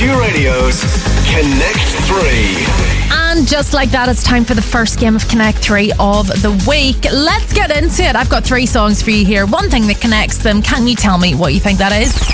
Cork Radio's Connect 3. And just like that, it's time for the first game of Connect 3 of the week. Let's get into it. I've got 3 songs for you here. One thing that connects them. Can you tell me what you think that is?